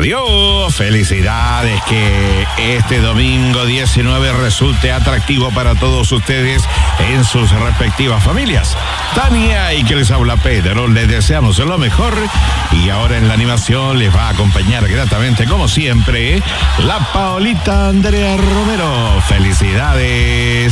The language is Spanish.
Adiós, felicidades, que este domingo 19 resulte atractivo para todos ustedes en sus respectivas familias. Tania y que les habla Pedro, les deseamos lo mejor y ahora en la animación les va a acompañar gratamente como siempre la Paolita Andrea Romero. Felicidades.